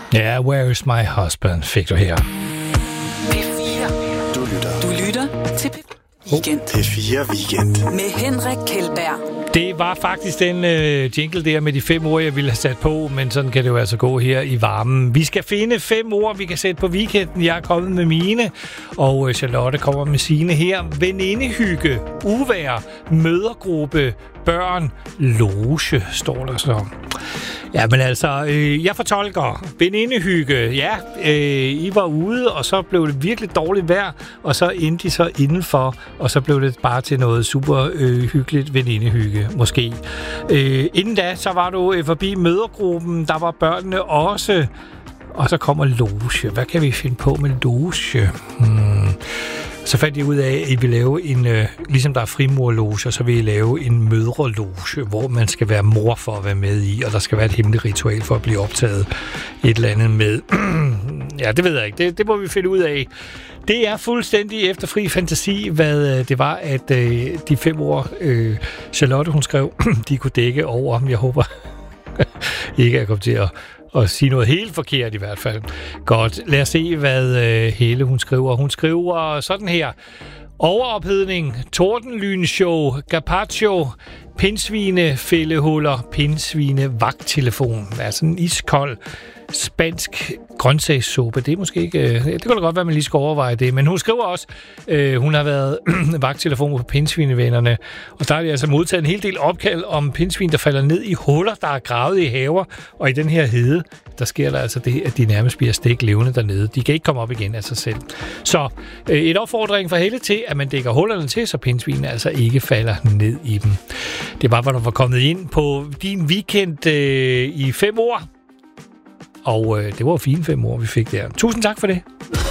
Ja, Where is my husband, fik du her. P4. Du lytter til Weekend. P4 Weekend. Med Henrik Kjeldberg. Det var faktisk den jingle der med de 5 ord, jeg ville have sat på, men sådan kan det jo altså gå her i varmen. Vi skal finde 5 ord, vi kan sætte på weekenden. Jeg er kommet med mine, og Charlotte kommer med sine her. Venindehygge, uvejr, mødergruppe, børn, loge, står der så. Ja, men altså, jeg fortolker venindehygge. Ja, I var ude, og så blev det virkelig dårligt vejr, og så endte de så indenfor, og så blev det bare til noget super hyggeligt venindehygge, måske. Inden da, så var du forbi mødergruppen, der var børnene også, og så kommer loge. Hvad kan vi finde på med loge? Så fandt jeg ud af, at I vil lave en, ligesom der er frimurloge, så vil I lave en mødreloge, hvor man skal være mor for at være med i, og der skal være et hemmeligt ritual for at blive optaget et eller andet med. Ja, det ved jeg ikke. Det må vi finde ud af. Det er fuldstændig efter fri fantasi, hvad det var, at de 5 ord, Charlotte hun skrev, de kunne dække over. Jeg håber ikke at komme til at sige noget helt forkert i hvert fald. Godt, lad os se, hvad Helle hun skriver. Hun skriver sådan her. Overophedning, tordenlynshow, gazpacho, pindsvine, fældehuller, pindsvine, vagttelefon. Altså en iskold spansk grøntsagssuppe. Det er måske ikke... Det kunne da godt være, at man lige skal overveje det. Men hun skriver også, hun har været vagttelefon på pindsvinevennerne. Og der er de altså modtaget en hel del opkald om pindsvin, der falder ned i huller, der er gravet i haver. Og i den her hede, der sker der altså det, at de nærmest bliver stegt levende dernede. De kan ikke komme op igen af sig selv. Så et opfordring fra Helle til, at man dækker hullerne til, så pindsvinene altså ikke falder ned i dem. Det var, hvad der var kommet ind på din weekend i 5 ord. Og det var jo fine 5 ord, vi fik der. Tusind tak for det.